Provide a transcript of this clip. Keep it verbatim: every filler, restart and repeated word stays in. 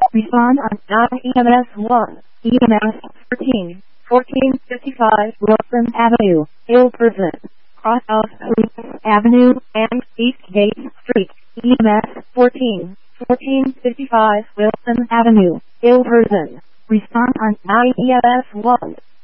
Respond on E M S one, E M S fourteen, fourteen fifty-five Wilson Avenue, Ilperson, cross of Police Avenue and Eastgate Street, E M S fourteen, fourteen fifty-five Wilson Avenue, Ilperson. Respond on E M S one.